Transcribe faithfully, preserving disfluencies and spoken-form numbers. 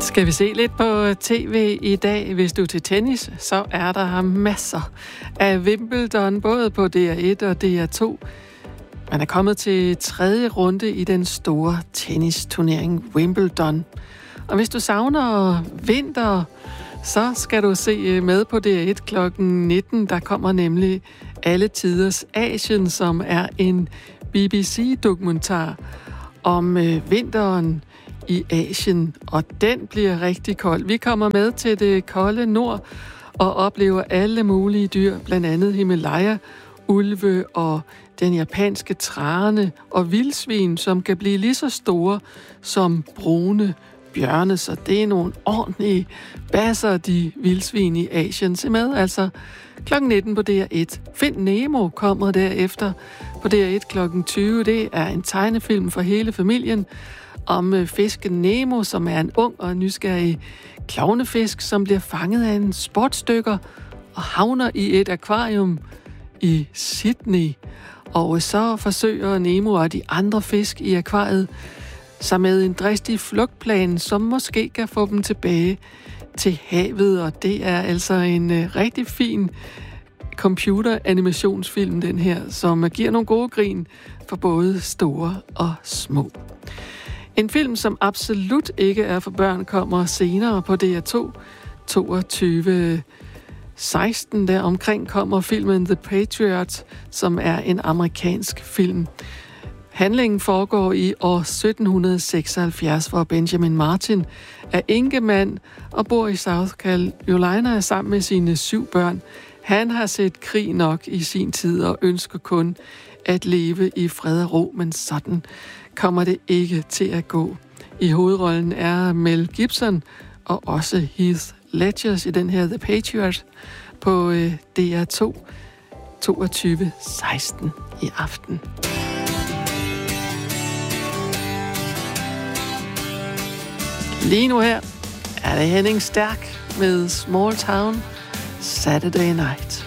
Skal vi se lidt på tv i dag? Hvis du er til tennis, så er der masser af Wimbledon, både på D R et og D R to. Man er kommet til tredje runde i den store tennisturnering Wimbledon. Og hvis du savner vinter, så skal du se med på D R et klokken nitten. Der kommer nemlig Alle Tiders Asien, som er en B B C-dokumentar om øh, vinteren i Asien, og den bliver rigtig kold. Vi kommer med til det kolde nord og oplever alle mulige dyr, blandt andet Himalaya, ulve og den japanske trane og vildsvin, som kan blive lige så store som brune bjørne, så det er nogle ordentlige basser, de vildsvin i Asien. Se med, altså klokken nitten på D R et. Find Nemo kommer derefter på D R et klokken tyve. Det er en tegnefilm for hele familien om fisken Nemo, som er en ung og nysgerrig klovnefisk, som bliver fanget af en sportsdykker og havner i et akvarium i Sydney. Og så forsøger Nemo og de andre fisk i akvariet sig med en dristig flugtplan, som måske kan få dem tilbage til havet. Og det er altså en uh, rigtig fin computeranimationsfilm, den her, som giver nogle gode grin for både store og små. En film, som absolut ikke er for børn, kommer senere på D R to. toogtyve seksten der omkring kommer filmen The Patriot, som er en amerikansk film. Handlingen foregår i år sytten seksoghalvfjerds, hvor Benjamin Martin er enkemand og bor i South Carolina sammen med sine syv børn. Han har set krig nok i sin tid og ønsker kun at leve i fred og ro, men sådan kommer det ikke til at gå. I hovedrollen er Mel Gibson og også Heath Ledger i den her The Patriot på øh, D R to toogtyve seksten i aften. Lige nu her er det Henning Stærk med Small Town Saturday Night.